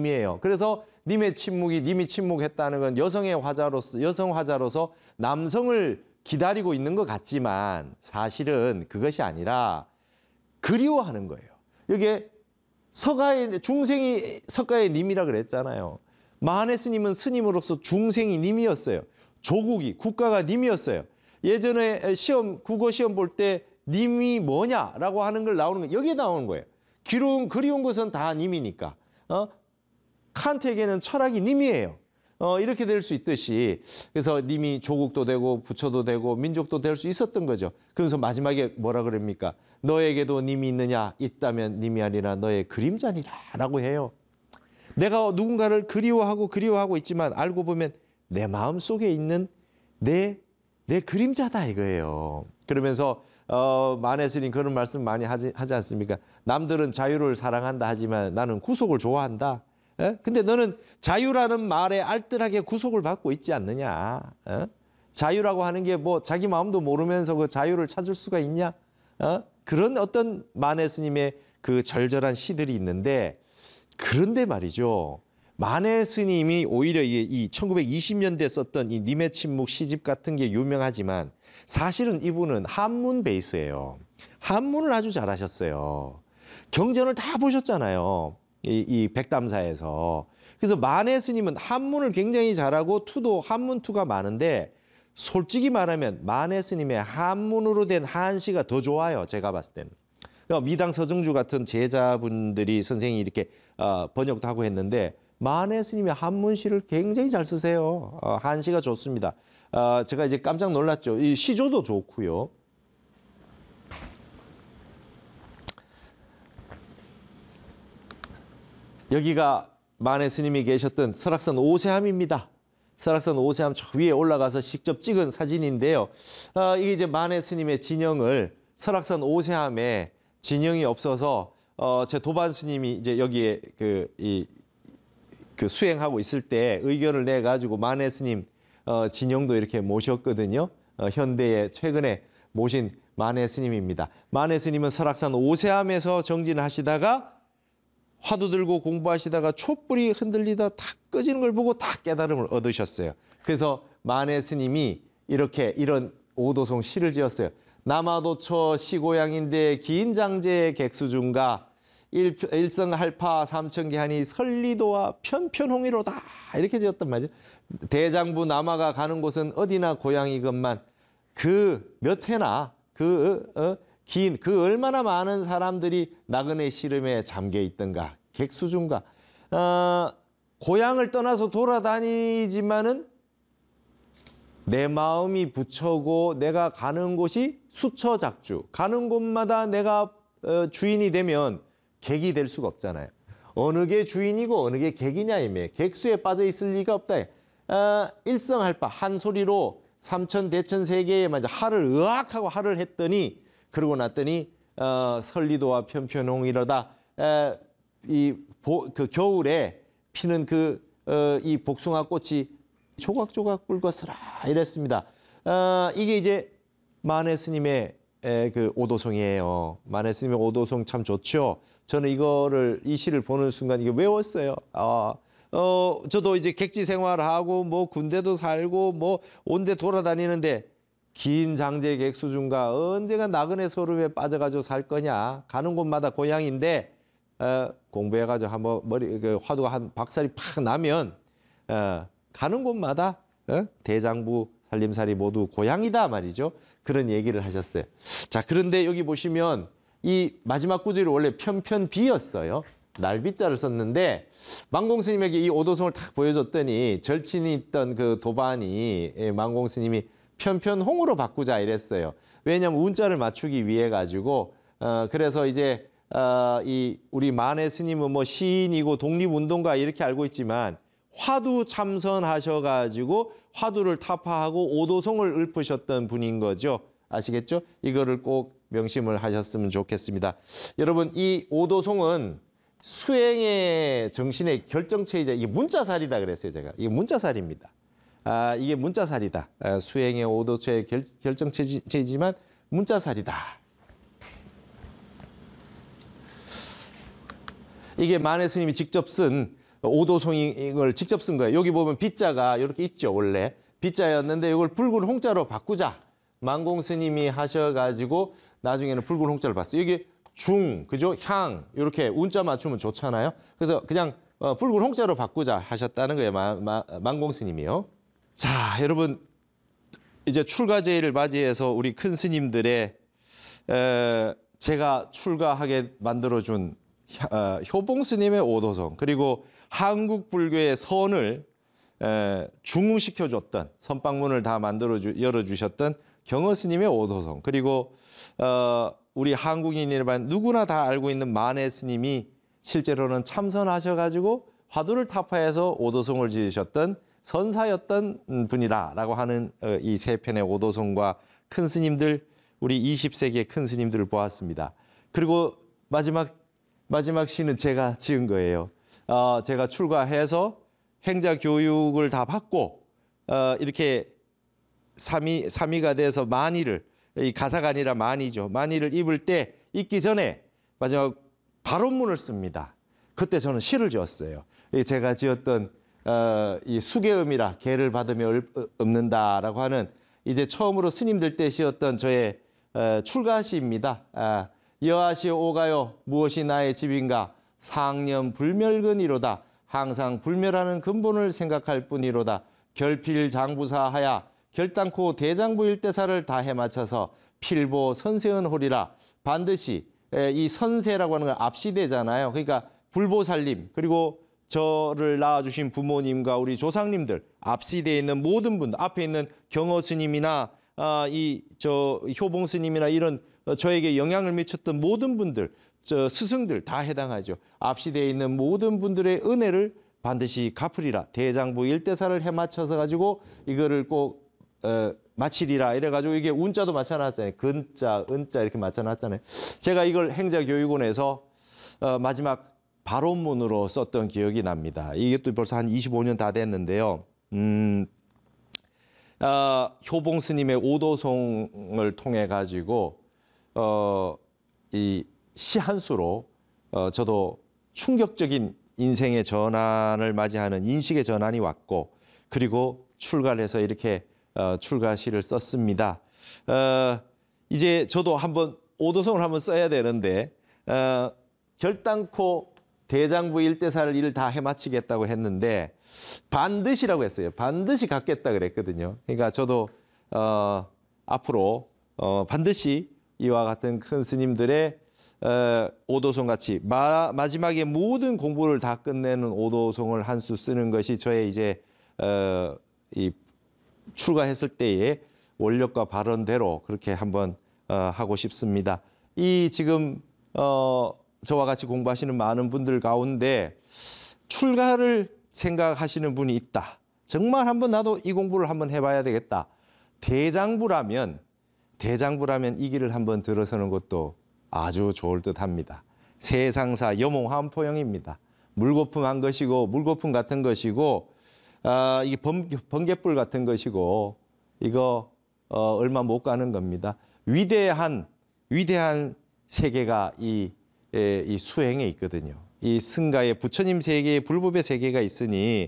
님이에요. 그래서 님의 침묵이 님이 침묵했다는 건 여성 화자로서 남성을 기다리고 있는 것 같지만 사실은 그것이 아니라 그리워하는 거예요. 여기에 중생이 서가의 님이라 그랬잖아요. 마하네 스님은 스님으로서 중생이 님이었어요. 국가가 님이었어요. 예전에 국어 시험 볼 때 님이 뭐냐라고 하는 걸 나오는 거 여기에 나오는 거예요. 그리운 것은 다 님이니까. 칸트에게는 철학이 님이에요. 이렇게 될 수 있듯이 그래서 님이 조국도 되고 부처도 되고 민족도 될 수 있었던 거죠. 그래서 마지막에 뭐라 그럽니까? 너에게도 님이 있느냐? 있다면 님이 아니라 너의 그림자니라 라고 해요. 내가 누군가를 그리워하고 있지만 알고 보면 내 마음 속에 있는 내 그림자다 이거예요. 그러면서 마하네 스님 그런 말씀 많이 하지 않습니까? 남들은 자유를 사랑한다 하지만 나는 구속을 좋아한다. 근데 너는 자유라는 말에 알뜰하게 구속을 받고 있지 않느냐? 자유라고 하는 게 뭐 자기 마음도 모르면서 그 자유를 찾을 수가 있냐? 그런 어떤 마하네 스님의 그 절절한 시들이 있는데 그런데 말이죠. 마하네 스님이 오히려 이 1920년대 썼던 이 님의 침묵 시집 같은 게 유명하지만 사실은 이분은 한문 베이스예요. 한문을 아주 잘하셨어요. 경전을 다 보셨잖아요. 이 백담사에서. 그래서 마하네 스님은 한문을 굉장히 잘하고 한문투가 많은데 솔직히 말하면 마하네 스님의 한문으로 된 한시가 더 좋아요. 제가 봤을 때는. 미당 서정주 같은 제자분들이 선생님이 이렇게 번역도 하고 했는데 마하네 스님의 한문시를 굉장히 잘 쓰세요. 한시가 좋습니다. 제가 이제 깜짝 놀랐죠. 이 시조도 좋고요. 여기가 마하네 스님이 계셨던 설악산 오세암입니다. 설악산 오세암 저 위에 올라가서 직접 찍은 사진인데요. 이게 이제 마하네 스님의 진영을 설악산 오세암에 진영이 없어서 제 도반 스님이 이제 여기에 그 수행하고 있을 때 의견을 내 가지고 마하네 스님 진영도 이렇게 모셨거든요. 현대에 최근에 모신 마하네 스님입니다. 마하네 스님은 설악산 오세암에서 정진하시다가 화두 들고 공부하시다가 촛불이 흔들리다 탁 꺼지는 걸 보고 탁 깨달음을 얻으셨어요. 그래서 마하네 스님이 이런 오도송 시를 지었어요. 남아도처 시고향인데 긴 장제의 객수중가 일성할파 삼천계하니 설리도와 편편홍이로다 이렇게 지었단 말이죠. 대장부 남아가 가는 곳은 어디나 고향이건만 그 몇 해나 긴 얼마나 많은 사람들이 나그네 시름에 잠겨 있던가 객수중가 고향을 떠나서 돌아다니지만은 내 마음이 부처고 내가 가는 곳이 수처작주 가는 곳마다 내가 주인이 되면 객이 될 수가 없잖아요. 어느 게 주인이고 어느 게 객이냐 이며 객수에 빠져 있을 리가 없다. 일성할바 한 소리로 삼천 대천 세계에 맞아 하를 으악하고 하를 했더니 그러고 났더니 설리도와 편편홍이로다. 그 겨울에 피는 이 복숭아 꽃이 조각조각 붉었으라 이랬습니다. 이게 이제 마하네 스님의 그 오도송이에요. 마하네 스님의 오도송 참 좋죠. 저는 이 시를 보는 순간 이게 외웠어요. 저도 이제 객지 생활하고 뭐 군대도 살고 뭐 온데 돌아다니는데 긴 장제 객수중가 언제가 나그네 소름에 빠져가지고 살 거냐. 가는 곳마다 고향인데 공부해가지고 한번 화두가 한 박살이 팍 나면 가는 곳마다 대장부 살림살이 모두 고향이다 말이죠. 그런 얘기를 하셨어요. 자, 그런데 여기 보시면 이 마지막 구절이 원래 편편비였어요. 날비자를 썼는데 망공스님에게 이 오도송을 딱 보여줬더니 절친이 있던 그 도반이 망공스님이 편편홍으로 바꾸자 이랬어요. 왜냐하면 운자를 맞추기 위해 가지고 그래서 이제 이 우리 마하네 스님은 뭐 시인이고 독립운동가 이렇게 알고 있지만 화두 참선하셔가지고 화두를 타파하고 오도송을 읊으셨던 분인 거죠. 아시겠죠? 이거를 꼭 명심을 하셨으면 좋겠습니다. 여러분 이 오도송은 수행의 정신의 결정체이자 이게 문자살이다 그랬어요. 제가 이게 문자살입니다. 이게 문자살이다. 수행의 오도체의 결정체이지만 문자살이다. 이게 마하네 스님이 직접 쓴 오도송을 직접 쓴 거예요. 여기 보면 빗자가 이렇게 있죠. 원래 빗자였는데 이걸 붉은 홍자로 바꾸자. 만공 스님이 하셔가지고 나중에는 붉은 홍자를 봤어요. 여기 중, 그죠? 향 이렇게 운자 맞추면 좋잖아요. 그래서 그냥 붉은 홍자로 바꾸자 하셨다는 거예요. 만공 스님이요. 자, 여러분 이제 출가제의를 맞이해서 우리 큰 스님들의 제가 출가하게 만들어준 효봉 스님의 오도송, 그리고 한국 불교의 선을 중흥시켜줬던, 선방문을 다 열어주셨던 경허 스님의 오도송, 그리고 우리 한국인이라면 누구나 다 알고 있는 만해 스님이 실제로는 참선하셔가지고 화두를 타파해서 오도송을 지으셨던 선사였던 분이라고 하는 이 세 편의 오도송과 큰 스님들, 우리 20세기의 큰 스님들을 보았습니다. 그리고 마지막 시는 제가 지은 거예요. 제가 출가해서 행자 교육을 다 받고 이렇게 삼위가 돼서 만의를, 이 가사가 아니라 만의죠. 만의를 입기 전에 마지막 발언문을 씁니다. 그때 저는 시를 지었어요. 제가 지었던 이 수계음이라 개를 받으며 읊는다라고 하는 이제 처음으로 스님들 때 시었던 저의 출가시입니다. 여하시오 오가요 무엇이 나의 집인가 상념 불멸근이로다 항상 불멸하는 근본을 생각할 뿐이로다 결필장부사하야 결단코 대장부 일대사를 다 해맞춰서 필보 선세은 홀이라 반드시 이 선세라고 하는 건 앞시대잖아요. 그러니까 불보살님 그리고 저를 낳아주신 부모님과 우리 조상님들 앞시대에 있는 모든 분들 앞에 있는 경허 스님이나 효봉 스님이나 이런 저에게 영향을 미쳤던 모든 분들 스승들 다 해당하죠. 앞시대에 있는 모든 분들의 은혜를 반드시 갚으리라. 대장부 일대사를 해맞춰서 가지고 이거를 꼭 마치리라 이래가지고 이게 운자도 맞춰놨잖아요. 근자, 은자 이렇게 맞춰놨잖아요. 제가 이걸 행자교육원에서 마지막 발언문으로 썼던 기억이 납니다. 이게 또 벌써 한 25년 다 됐는데요. 효봉 스님의 오도송을 통해 가지고 이 시 한 수로 저도 충격적인 인생의 전환을 맞이하는 인식의 전환이 왔고 그리고 출가를 해서 이렇게 출가시를 썼습니다. 이제 저도 한번 오도송을 한번 써야 되는데 결단코 대장부 일대사를 일을 다 해마치겠다고 했는데 반드시라고 했어요. 반드시 갖겠다 그랬거든요. 그러니까 저도 앞으로 반드시 이와 같은 큰 스님들의 오도송 같이 마지막에 모든 공부를 다 끝내는 오도송을 한 수 쓰는 것이 저의 이제 이 출가했을 때의 원력과 발언대로 그렇게 한번 하고 싶습니다. 이 지금 저와 같이 공부하시는 많은 분들 가운데 출가를 생각하시는 분이 있다. 정말 한번 나도 이 공부를 한번 해봐야 되겠다. 대장부라면 이 길을 한번 들어서는 것도 아주 좋을 듯합니다. 세상사 여몽한포영입니다. 물거품 한 것이고 물거품 같은 것이고 이게 번갯불 같은 것이고 이거 얼마 못 가는 겁니다. 위대한 세계가 이 수행에 있거든요. 이 승가의 부처님 세계의 불법의 세계가 있으니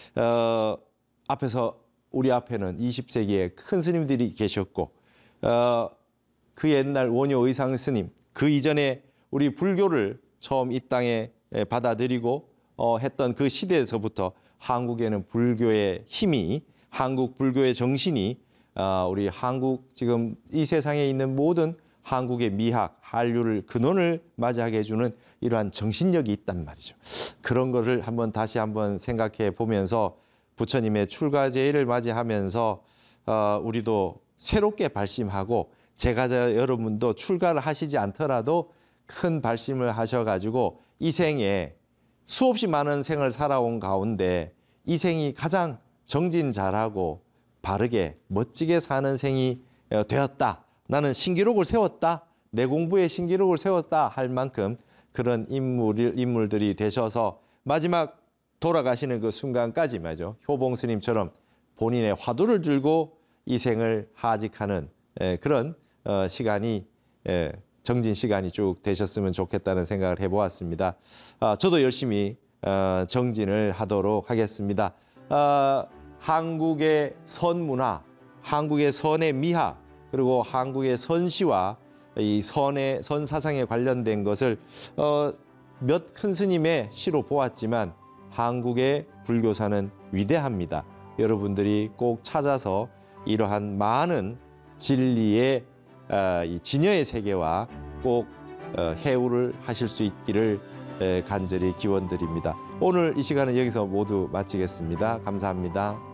앞에서 우리 앞에는 20세기에 큰 스님들이 계셨고 그 옛날 원효 의상 스님 그 이전에 우리 불교를 처음 이 땅에 받아들이고 했던 그 시대에서부터 한국에는 불교의 힘이 한국 불교의 정신이 우리 한국 지금 이 세상에 있는 모든 한국의 미학, 한류를 근원을 맞이하게 해주는 이러한 정신력이 있단 말이죠. 그런 거를 다시 한번 생각해 보면서 부처님의 출가제의를 맞이하면서 우리도 새롭게 발심하고 제가 여러분도 출가를 하시지 않더라도 큰 발심을 하셔가지고 이 생에 수없이 많은 생을 살아온 가운데 이 생이 가장 정진 잘하고 바르게 멋지게 사는 생이 되었다. 나는 신기록을 세웠다. 내 공부에 신기록을 세웠다 할 만큼 그런 인물들이 되셔서 마지막 돌아가시는 그 순간까지 말이죠. 효봉 스님처럼 본인의 화두를 들고 이 생을 하직하는 그런 시간이 정진 시간이 쭉 되셨으면 좋겠다는 생각을 해보았습니다. 저도 열심히 정진을 하도록 하겠습니다. 한국의 선문화, 한국의 선의 미학, 그리고 한국의 선시와 이 선 사상에 관련된 것을 몇 큰 스님의 시로 보았지만 한국의 불교사는 위대합니다. 여러분들이 꼭 찾아서 이러한 많은 진리의 이 진여의 세계와 꼭 해우를 하실 수 있기를 간절히 기원드립니다. 오늘 이 시간은 여기서 모두 마치겠습니다. 감사합니다.